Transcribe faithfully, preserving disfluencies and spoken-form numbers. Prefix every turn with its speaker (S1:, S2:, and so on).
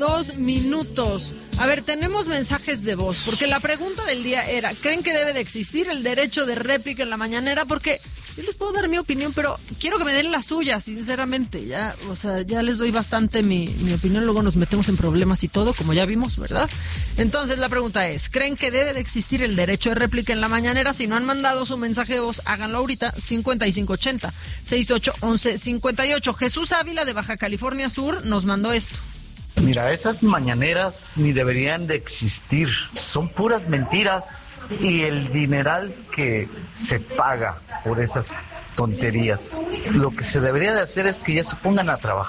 S1: dos minutos. A ver, tenemos mensajes de voz, porque la pregunta del día era, ¿creen que debe de existir el derecho de réplica en la mañanera? Porque yo les puedo dar mi opinión, pero quiero que me den la suya, sinceramente. Ya, o sea, ya les doy bastante mi, mi opinión, luego nos metemos en problemas y todo, como ya vimos, ¿verdad? Entonces la pregunta es, ¿creen que debe de existir el derecho de réplica en la mañanera? Si no han mandado su mensaje de voz, háganlo ahorita, cincuenta y cinco ochenta, sesenta y ocho once cincuenta y ocho. Jesús Ávila de Baja California Sur nos mandó esto.
S2: Mira, esas mañaneras ni deberían de existir, son puras mentiras y el dineral que se paga por esas tonterías. Lo que se debería de hacer es que ya se pongan a trabajar.